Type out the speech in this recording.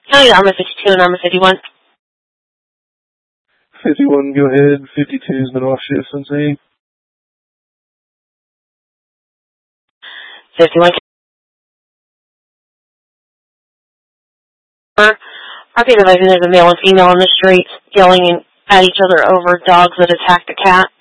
County Armor 52 and Armor 51. 51, go ahead. 52's been off shift since 8. 51. Repeat advising there's a male and female on the street yelling at each other over dogs that attacked a cat.